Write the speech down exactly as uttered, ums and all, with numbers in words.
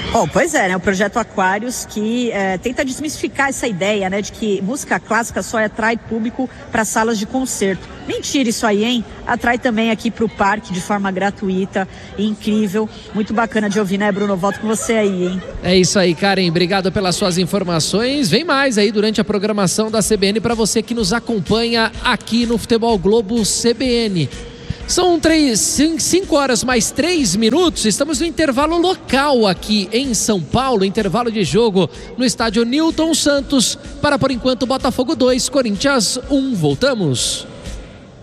Bom, pois é, né? O projeto Aquários que é, tenta desmistificar essa ideia, né? De que música clássica só atrai público para salas de concerto. Mentira isso aí, hein? Atrai também aqui para o parque de forma gratuita e incrível. Muito bacana de ouvir, né, Bruno? Volto com você aí, hein? É isso aí, Karen. Obrigado pelas suas informações. Vem mais aí durante a programação da C B N para você que nos acompanha aqui no Futebol Globo C B N. São três, cinco horas mais três minutos, estamos no intervalo local aqui em São Paulo, intervalo de jogo no estádio Newton Santos, para por enquanto Botafogo dois, Corinthians um, voltamos.